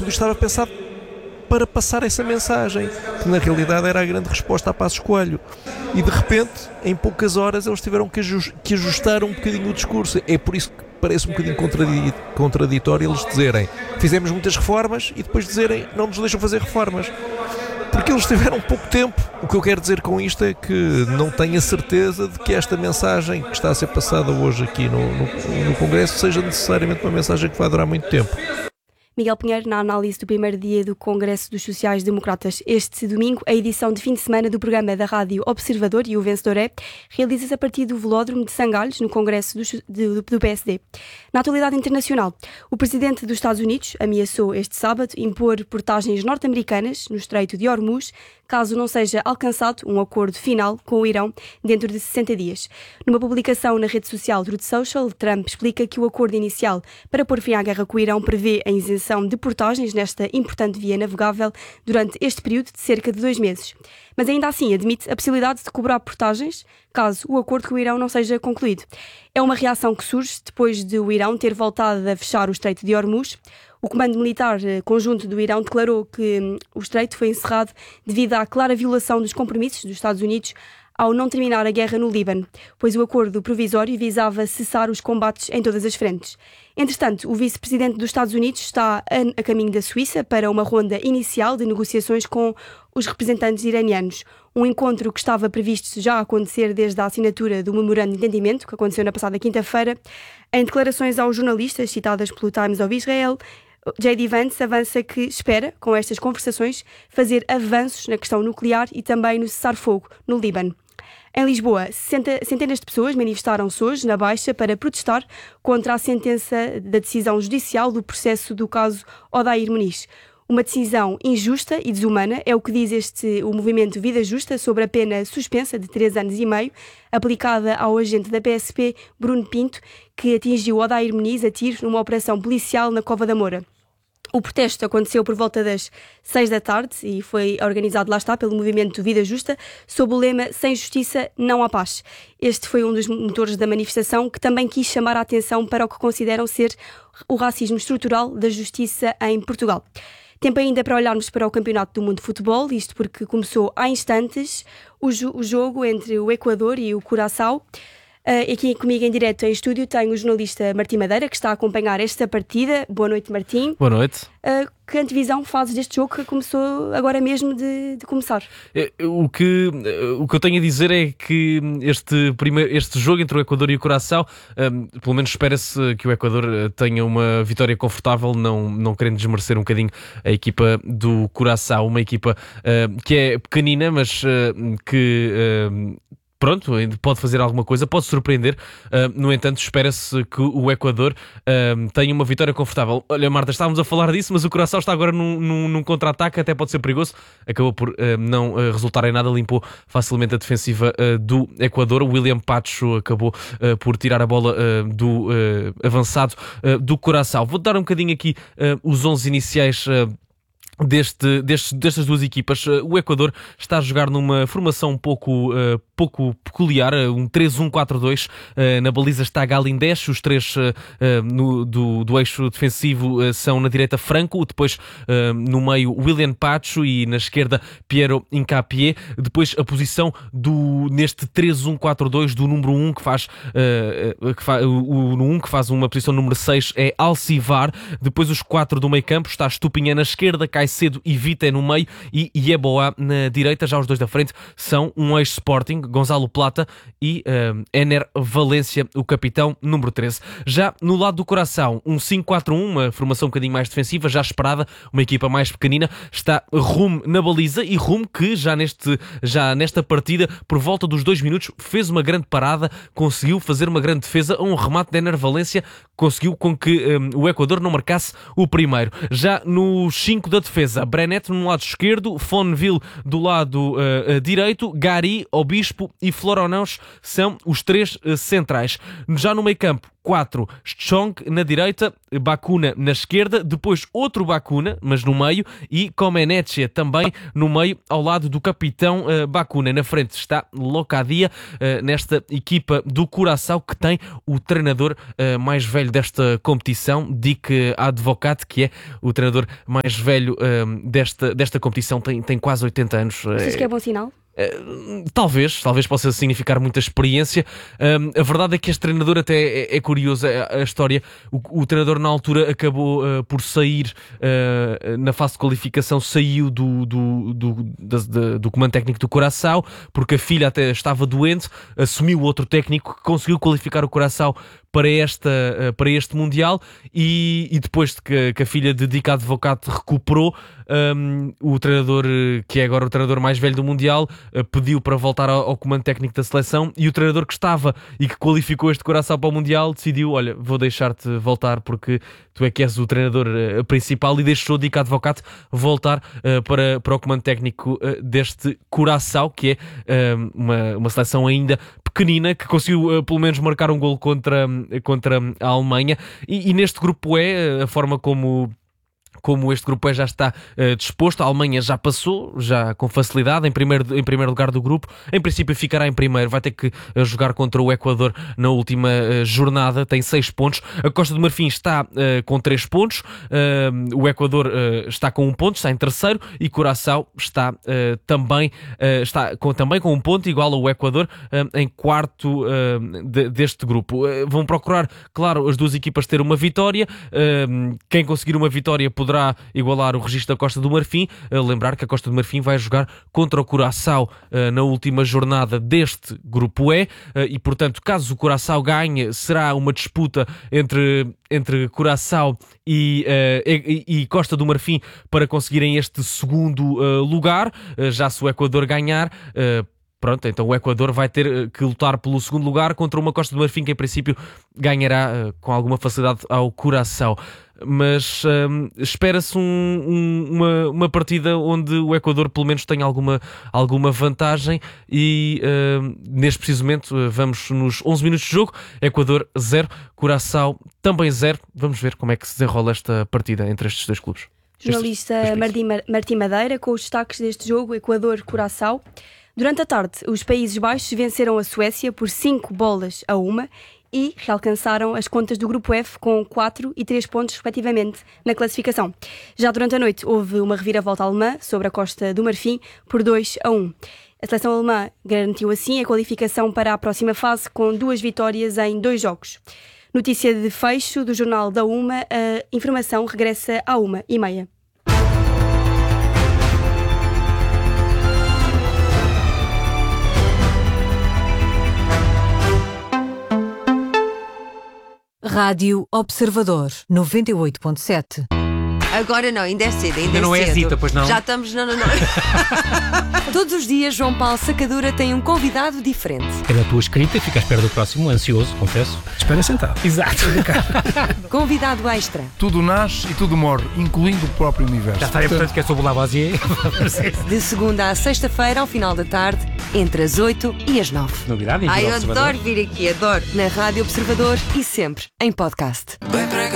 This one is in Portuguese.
tudo isto estava pensado para passar essa mensagem, que na realidade era a grande resposta a Passos Coelho. E de repente, em poucas horas, eles tiveram que ajustar um bocadinho o discurso. É por isso que parece um bocadinho contraditório eles dizerem fizemos muitas reformas e depois dizerem não nos deixam fazer reformas. Porque eles tiveram pouco tempo. O que eu quero dizer com isto é que não tenho a certeza de que esta mensagem que está a ser passada hoje aqui no Congresso seja necessariamente uma mensagem que vai durar muito tempo. Miguel Pinheiro, na análise do primeiro dia do Congresso dos Sociais-Democratas. Este domingo, a edição de fim de semana do programa da Rádio Observador, e o vencedor é, realiza-se a partir do Velódromo de Sangalhos, no Congresso do PSD. Na atualidade internacional, o presidente dos Estados Unidos ameaçou este sábado impor portagens norte-americanas no Estreito de Hormuz, caso não seja alcançado um acordo final com o Irão dentro de 60 dias. Numa publicação na rede social Truth Social, Trump explica que o acordo inicial para pôr fim à guerra com o Irão prevê a isenção de portagens nesta importante via navegável durante este período de cerca de 2 meses. Mas ainda assim admite a possibilidade de cobrar portagens caso o acordo com o Irão não seja concluído. É uma reação que surge depois de o Irão ter voltado a fechar o Estreito de Hormuz. O Comando Militar Conjunto do Irão declarou que o Estreito foi encerrado devido à clara violação dos compromissos dos Estados Unidos ao não terminar a guerra no Líbano, pois o acordo provisório visava cessar os combates em todas as frentes. Entretanto, o vice-presidente dos Estados Unidos está a caminho da Suíça para uma ronda inicial de negociações com os representantes iranianos. Um encontro que estava previsto já acontecer desde a assinatura do memorando de entendimento, que aconteceu na passada quinta-feira. Em declarações aos jornalistas citadas pelo Times of Israel, J.D. Vance avança que espera, com estas conversações, fazer avanços na questão nuclear e também no cessar-fogo no Líbano. Em Lisboa, centenas de pessoas manifestaram-se hoje na Baixa para protestar contra a sentença da decisão judicial do processo do caso Odair Muniz. Uma decisão injusta e desumana é o que diz o movimento Vida Justa sobre a pena suspensa de 3 anos e meio aplicada ao agente da PSP, Bruno Pinto, que atingiu Odair Muniz a tiro numa operação policial na Cova da Moura. O protesto aconteceu por volta das 6 da tarde e foi organizado, lá está, pelo movimento Vida Justa, sob o lema Sem Justiça, não há paz. Este foi um dos motores da manifestação, que também quis chamar a atenção para o que consideram ser o racismo estrutural da justiça em Portugal. Tempo ainda para olharmos para o Campeonato do Mundo de Futebol, isto porque começou há instantes o jogo entre o Equador e o Curaçao. Aqui comigo em direto em estúdio tenho o jornalista Martim Madeira, que está a acompanhar esta partida. Boa noite, Martim. Boa noite. Que antevisão fazes deste jogo que começou agora mesmo de começar? O que eu tenho a dizer é que este jogo entre o Equador e o Curaçao, pelo menos espera-se que o Equador tenha uma vitória confortável, não querendo desmerecer um bocadinho a equipa do Curaçao, uma equipa que é pequenina, mas que... Pronto, pode fazer alguma coisa, pode surpreender. No entanto, espera-se que o Equador tenha uma vitória confortável. Olha, Marta, estávamos a falar disso, mas o Curaçao está agora num contra-ataque, até pode ser perigoso. Acabou por não resultar em nada, limpou facilmente a defensiva do Equador. O William Pacho acabou por tirar a bola do avançado do Curaçao. Vou dar um bocadinho aqui os 11 iniciais destas duas equipas. O Equador está a jogar numa formação um pouco peculiar, um 3-1-4-2. Na baliza está Galindés, os três do eixo defensivo são na direita Franco, depois no meio William Pacho e na esquerda Piero Hincapié. Depois a posição neste 3-1-4-2 do número 1 que faz uma posição número 6 é Alcivar. Depois os 4 do meio campo está Estupinha na esquerda, Caicedo e Vita no meio e Yeboah na direita. Já os dois da frente são um ex-Sporting, Gonzalo Plata, e Ener Valência, o capitão número 13. Já no lado do Curaçao, um 5-4-1, uma formação um bocadinho mais defensiva, já esperada, uma equipa mais pequenina. Está Rume na baliza e Rume que já nesta partida, por volta dos 2 minutos, fez uma grande parada, conseguiu fazer uma grande defesa a um remate de Ener Valência, conseguiu com que o Equador não marcasse o primeiro. Já nos 5 da defesa, Brenet no lado esquerdo, Fonville do lado direito, Gari, Obispo e Floronaus são os 3 centrais. Já no meio campo, 4 Chong na direita, Bakuna na esquerda, depois outro Bakuna, mas no meio, e Comeneche também no meio, ao lado do capitão Bakuna. Na frente está Locadia, nesta equipa do Curaçao, que tem o treinador mais velho desta competição, Dick Advocat, que é o treinador mais velho desta competição, tem quase 80 anos. Achas que é bom sinal? Talvez possa significar muita experiência. A verdade é que este treinador até é curioso a história. O treinador na altura acabou por sair na fase de qualificação, saiu do comando técnico do Curaçao porque a filha até estava doente, assumiu outro técnico que conseguiu qualificar o Curaçao para este Mundial, e depois de que a filha de Dick Advocat recuperou, o treinador, que é agora o treinador mais velho do Mundial, pediu para voltar ao comando técnico da seleção, e o treinador que estava e que qualificou este Curaçao para o Mundial decidiu: olha, vou deixar-te voltar porque tu é que és o treinador principal, e deixou Dick Advocat voltar para o comando técnico deste Curaçao, que é uma seleção ainda pequenina, que conseguiu pelo menos marcar um golo contra a Alemanha. E neste grupo a forma como este grupo já está disposto, a Alemanha já passou, já com facilidade, em primeiro lugar do grupo. Em princípio ficará em primeiro, vai ter que jogar contra o Equador na última jornada, tem 6 pontos. A Costa do Marfim está com 3 pontos, o Equador está com 1 ponto, está em terceiro, e Curaçao está também com 1 ponto, igual ao Equador, em quarto deste grupo. Vão procurar, claro, as duas equipas ter uma vitória. Quem conseguir uma vitória poderá igualar o registro da Costa do Marfim. Lembrar que a Costa do Marfim vai jogar contra o Curaçao na última jornada deste grupo E, e portanto, caso o Curaçao ganhe, será uma disputa entre Curaçao e Costa do Marfim para conseguirem este segundo lugar. Já se o Equador ganhar, pronto, então o Equador vai ter que lutar pelo segundo lugar contra uma Costa do Marfim que em princípio ganhará com alguma facilidade ao Curaçao. Mas espera-se uma partida onde o Equador pelo menos tenha alguma vantagem, e neste preciso momento vamos nos 11 minutos de jogo. Equador 0, Curaçao também 0. Vamos ver como é que se desenrola esta partida entre estes dois clubes. Jornalista Martim Madeira com os destaques deste jogo, Equador-Curaçao. Durante a tarde, os Países Baixos venceram a Suécia por 5-1 e alcançaram as contas do Grupo F com 4 e 3 pontos, respectivamente, na classificação. Já durante a noite, houve uma reviravolta alemã sobre a Costa do Marfim por 2-1. A seleção alemã garantiu assim a qualificação para a próxima fase com 2 vitórias em 2 jogos. Notícia de fecho do Jornal da Uma, a informação regressa à 1h30. Rádio Observador 98.7. Agora não, ainda é cedo, Ainda não é Zita, pois não? Já estamos, não. Todos os dias, João Paulo Sacadura tem um convidado diferente. É na tua escrita e fica à espera do próximo, ansioso, confesso. Espera sentado. Exato. Convidado extra. Tudo nasce e tudo morre, incluindo o próprio universo. Já está, é portanto que é sobre o Lavoisier. De segunda à sexta-feira, ao final da tarde, entre as 8 e as 9. Novidade, Ai, eu adoro vir aqui, adoro. Na Rádio Observador e sempre em podcast.